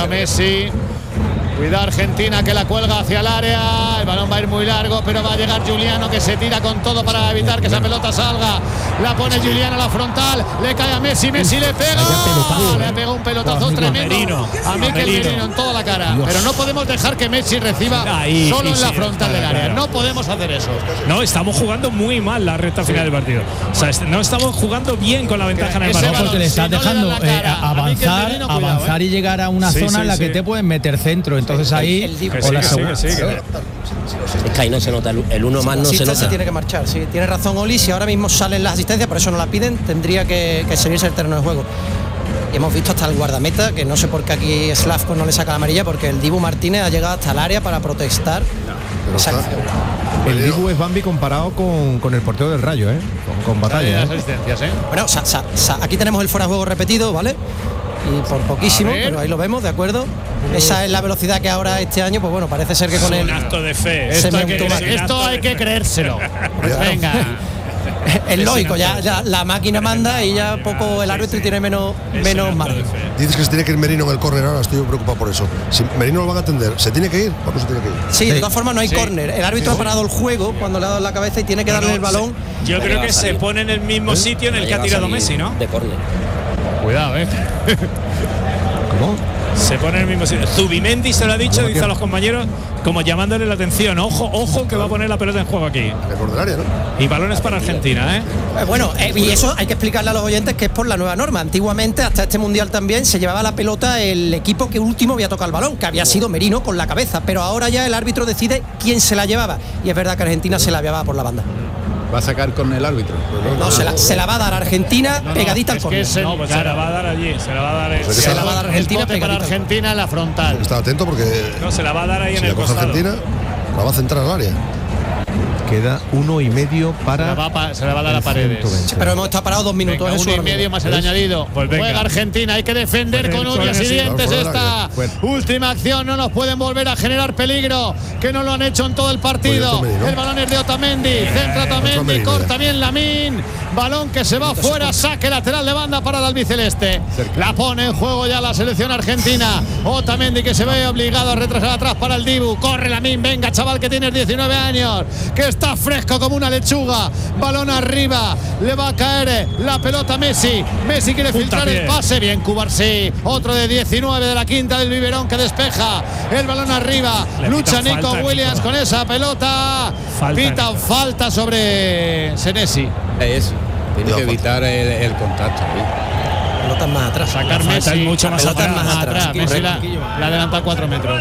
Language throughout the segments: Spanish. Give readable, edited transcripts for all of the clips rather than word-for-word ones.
Juega Messi. Cuida Argentina, que la cuelga hacia el área. El balón va a ir muy largo, pero va a llegar Giuliano, que se tira con todo para evitar que esa pelota salga. La pone Giuliano a la frontal. Le cae a Messi. Messi le pega. Le pega un pelotazo tremendo a Mikel Merino en toda la cara. Pero no podemos dejar que Messi reciba solo en la frontal del área. No podemos hacer eso. No, estamos jugando muy mal la recta final del partido. O sea, no estamos jugando bien con la ventaja en el partido. Porque le estás dejando avanzar y llegar a una zona en la que te pueden meter centro. Entonces ahí o la segunda. Es que ahí no se nota, el uno más no se nota. Se tiene que marchar, sí. Tiene razón Oli, si ahora mismo salen las asistencias, por eso no la piden, tendría que seguirse el terreno de juego. Y hemos visto hasta el guardameta, que no sé por qué aquí Slavko no le saca la amarilla, porque el Dibu Martínez ha llegado hasta el área para protestar. El Dibu es Bambi comparado con el portero del Rayo, con Batalla. Bueno, aquí tenemos el fuera de juego repetido, ¿vale? Y por poquísimo, pero ahí lo vemos, ¿de acuerdo? Esa es la velocidad que ahora este año, pues bueno, parece ser que con el... Un acto de fe. Esto hay que creérselo. Venga. Es lógico, ya la máquina manda y ya poco el árbitro tiene menos margen. Dices que se tiene que ir Merino en el córner ahora, estoy preocupado por eso. Si Merino lo van a atender, ¿se tiene que ir o no se tiene que ir? Sí, de todas formas no hay córner. El árbitro ha parado el juego cuando le ha dado en la cabeza y tiene que darle el balón. Yo creo que se pone en el mismo sitio en el que ha tirado Messi, ¿no? De córner. Cuidado, ¿Cómo? Se pone en el mismo sitio. Zubimendi se lo ha dicho, dice a los compañeros, como llamándole la atención. Ojo que va a poner la pelota en juego aquí. El área, ¿no? Y balones para Argentina, Bueno, y eso hay que explicarle a los oyentes que es por la nueva norma. Antiguamente, hasta este mundial también, se llevaba la pelota el equipo que último había tocado el balón, que había sido Merino con la cabeza. Pero ahora ya el árbitro decide quién se la llevaba. Y es verdad que Argentina se la llevaba por la banda. ¿Va a sacar con el árbitro? No, se la va a dar Argentina pegadita al córner. Se la va a dar allí, se la va a dar. Se la va a dar Argentina para Argentina en la frontal. Está atento porque... No, se la va a dar ahí si en el costado. Argentina, la va a centrar al área. Queda 1,5 para... Se la va a dar a Paredes. Sí, pero hemos estado parados 2 minutos. 1,5 más el añadido. Juega Argentina, hay que defender con uñas y dientes esta última acción. No nos pueden volver a generar peligro, que no lo han hecho en todo el partido. El balón es de Otamendi, centra Otamendi, corta bien Lamine. Balón que se va fuera, saque lateral de banda para el albiceleste. La pone en juego ya la selección argentina. Otamendi, que se ve obligado a retrasar atrás para el Dibu. Corre Lamine, venga chaval, que tienes 19 años, que está fresco como una lechuga. Balón arriba, le va a caer la pelota a Messi. Messi quiere filtrar el pase, bien Cubarsí, otro de 19 de la quinta del biberón, que despeja el balón arriba. Lucha Nico Williams con esa pelota. Pita falta sobre Senesi. Eso, tiene que evitar el contacto. Pelotas más atrás. Sacar Messi mucho más atrás. Messi la adelanta 4 metros.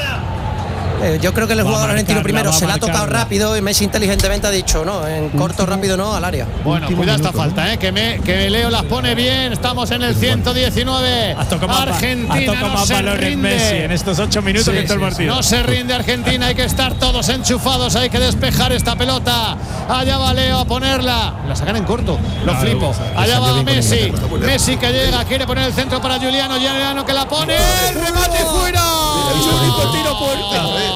Yo creo que el jugador argentino primero se la ha tocado rápido y Messi inteligentemente ha dicho no, en corto, rápido no, al área. Bueno, cuidado esta falta, que Leo las pone bien. Estamos en el 119. Argentina no se rinde. Messi en estos 8 minutos que está el partido. No se rinde Argentina, hay que estar todos enchufados, hay que despejar esta pelota. Allá va Leo a ponerla. La sacan en corto, lo flipo. Allá va Messi. Messi que llega, quiere poner el centro para Giuliano. Giuliano que la pone. ¡El remate fuera! El único tiro puerta.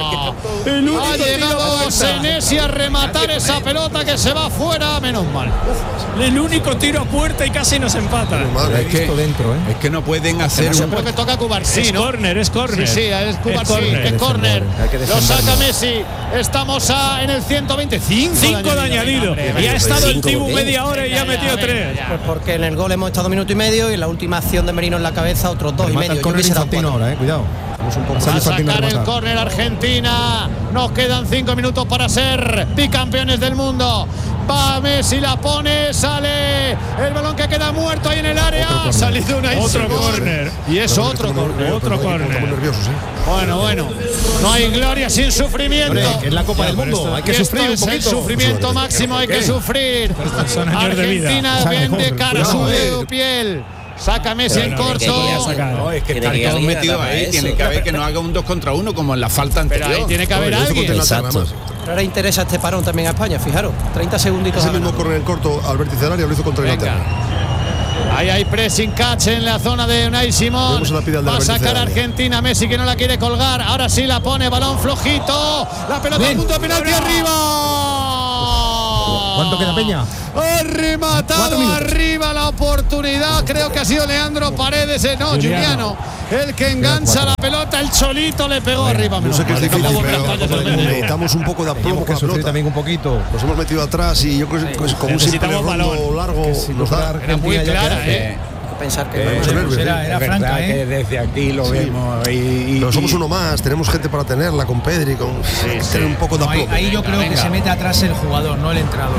Ha llegado Senesi a rematar esa pelota que se va fuera, menos mal. El único tiro a puerta y casi nos empata. Es que no pueden hacer un... Creo que toca Cubarsí, ¿no? Es córner. Sí, es Cubarsí, es córner. Lo saca Messi. Estamos en el 125. 5 de añadido. Y ha estado el Dibu media hora y ya ha metido 3. Pues porque en el gol hemos estado 1,5 minutos y en la última acción de Merino en la cabeza otros 2,5. Yo hubiese dado 4. Ahora, cuidado. Va a sacar el córner Argentina. Nos quedan 5 minutos para ser bicampeones del mundo. Va Messi, la pone, sale el balón que queda muerto ahí en el área. Ha salido otro córner. Y es otro córner. Bueno. No hay gloria sin sufrimiento. Es la Copa del Mundo. Hay que sufrir un poquito. El sufrimiento máximo, hay que sufrir. Argentina vende cara a su piel. Saca Messi en corto. No, es que están todos metidos ahí. Tiene que haber que no haga un 2 contra 1 como en la falta anterior. Pero ahí tiene que haber alguien. Exacto. Pero ahora interesa este parón también a España, fijaros. 30 segunditos. Ese mismo córner en corto al vértice del área lo hizo contra Inglaterra. Ahí hay pressing catch en la zona de Unai Simón. Va a sacar Argentina. Messi que no la quiere colgar. Ahora sí la pone. Balón flojito. La pelota al punto de penalti arriba. ¿Cuánto queda, Peña? Ha rematado arriba la oportunidad. Creo que ha sido Leandro Paredes. No, Giuliano. El que engancha la pelota. pelota, el Cholito le pegó arriba. No sé qué es difícil, pero necesitamos un poco de aplomo que sufrir también un poquito. Nos hemos metido atrás y yo creo que como un simple rondo largo nos da. Era muy clara, pensar que era franca, que desde aquí lo vemos pero somos uno más, tenemos gente para tenerla con Pedri, con tener un poco de aplomo. Ahí yo creo que se mete atrás el jugador, no el entrenador.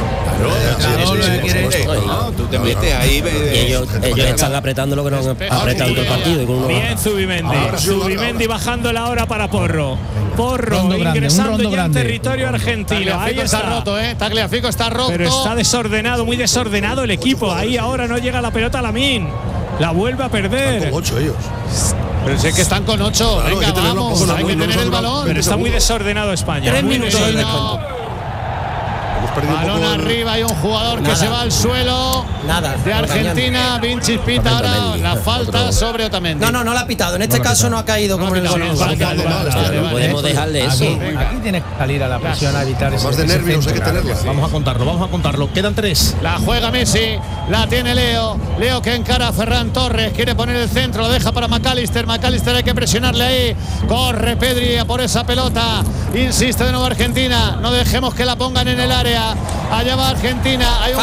Tú te metes ahí. Ellos están apretando lo que no han apretado todo el partido. Bien Zubimendi bajando ahora para Porro ingresando ya en territorio argentino. Ahí está roto, Tagliafico está roto, pero está desordenado, muy desordenado el equipo. Ahí ahora no llega la pelota a Lamine. La vuelve a perder. Están con 8 ellos. Pero sé que están con 8. Claro, venga, vamos, hay que tener el balón. Pero está muy desordenado España. 3 minutos del descuento. Balón arriba, hay un jugador que se va al suelo. De Argentina, Vinci pita ahora la falta sobre Otamendi. No la ha pitado. En este caso no ha caído como en el gol. Podemos dejarle eso. Aquí tiene que salir a la presión a evitar eso. Más de nervios hay que tenerla. Vamos a contarlo. Quedan 3. La juega Messi, la tiene Leo que encara a Ferran Torres, quiere poner el centro, lo deja para McAllister hay que presionarle ahí. Corre Pedri a por esa pelota. Insiste de nuevo Argentina. No dejemos que la pongan en el área. Allá va Argentina. Hay un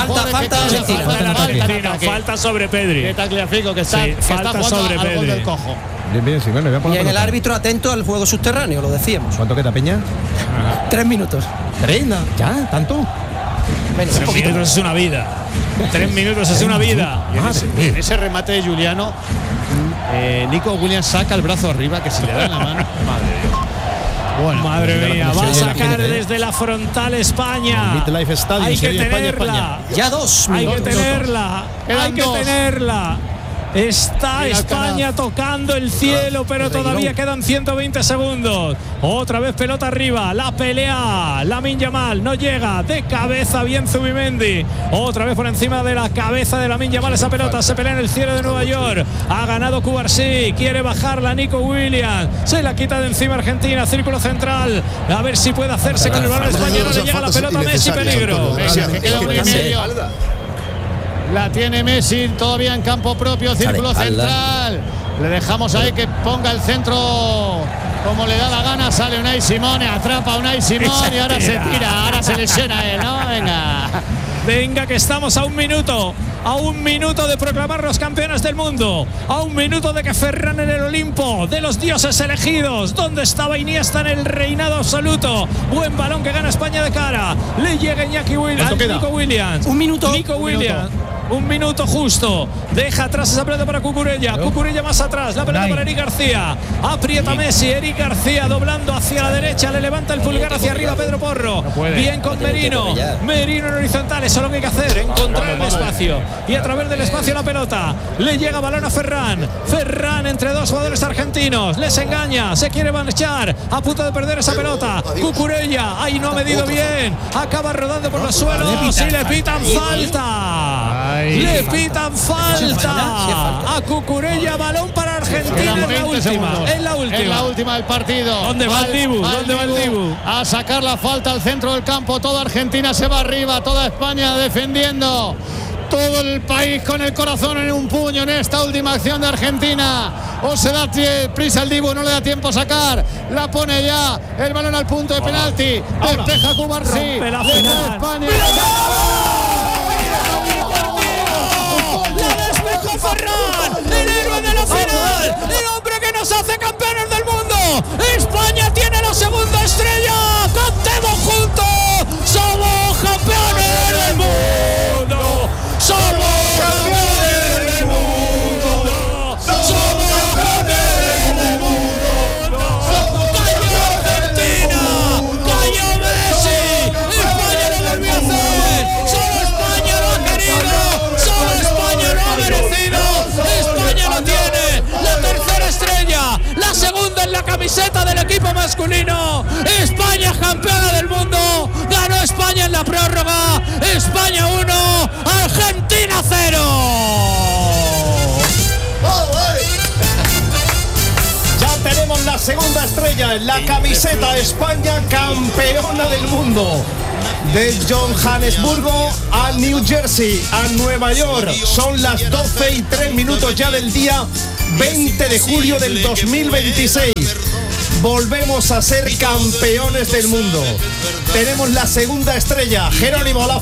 falta sobre Pedri. Que Tagliafico que está jugando sobre al gol del cojo. Bien, sí, bueno, y en el árbitro atento al juego subterráneo, lo decíamos. ¿Cuánto queda, Peña? 3 minutos. 3, ¿ya? ¿Tanto? 3 minutos es una vida. 3 minutos es una vida. En ese remate de Juliano, Nico Williams saca el brazo arriba, que si le da la mano. Bueno, madre mía, va a sacar desde la frontal España. Hay que tenerla. Ya 2 minutos. Hay que tenerla. Está España tocando el cielo, pero todavía quedan 120 segundos. Otra vez pelota arriba, la pelea Lamine Yamal, no llega, de cabeza bien Zubimendi. Otra vez por encima de la cabeza de Lamine Yamal esa pelota, se pelea en el cielo de Nueva York. Ha ganado Cubarsí, quiere bajarla Nico Williams, se la quita de encima Argentina, círculo central. A ver si puede hacerse con el balón español, le llega la pelota a Messi, peligro. La tiene Messi todavía en campo propio, círculo central. Le dejamos ahí que ponga el centro como le da la gana. Sale Unai Simone, atrapa a Unai Simone y ahora se tira, ahora se lesiona él, ¿no? Venga, que estamos a un minuto de proclamar los campeones del mundo, a un minuto de que Ferran en el Olimpo de los dioses elegidos, donde estaba Iniesta en el reinado absoluto. Buen balón que gana España de cara, le llega Nico Williams. Un minuto justo. Deja atrás esa pelota para Cucurella. Cucurella más atrás. La pelota para Eric García. Aprieta Messi. Eric García doblando hacia la derecha. Le levanta el pulgar hacia arriba Pedro Porro. Bien con Merino. Merino en horizontal. Eso es lo que hay que hacer. Encontrar el espacio. Y a través del espacio la pelota. Le llega balón a Ferran. Ferran entre dos jugadores argentinos. Les engaña. Se quiere marchar. A punto de perder esa pelota. Cucurella. Ahí no ha medido bien. Acaba rodando por los suelos. Y le pitan falta. Le pitan falta a Cucurella, balón para Argentina en la última del partido. ¿Dónde va el Dibu? A sacar la falta al centro del campo. Toda Argentina se va arriba, toda España defendiendo. Todo el país con el corazón en un puño en esta última acción de Argentina. O se da prisa el Dibu, no le da tiempo a sacar. La pone ya el balón al punto de penalti. Despeja Cubarsí. España. Ferran, el héroe de la final, el hombre que nos hace campeones del mundo. España tiene la segunda estrella. Cantemos juntos. Somos campeones del mundo. Somos campeones del mundo. Somos campeones del mundo. Cayó Argentina. Cayó Messi. España lo volvió a hacer. Solo España lo ha querido. Solo España lo ha merecido. España lo tiene, la tercera estrella, la segunda en la camiseta del equipo masculino. España campeona del mundo, ganó España en la prórroga. España 1, Argentina 0. Ya tenemos la segunda estrella en la camiseta. España campeona del mundo. De Johannesburgo a New Jersey, a Nueva York. Son las 12:03 ya del día 20 de julio del 2026. volvemos a ser campeones del mundo. Tenemos la segunda estrella. Jerónimo, la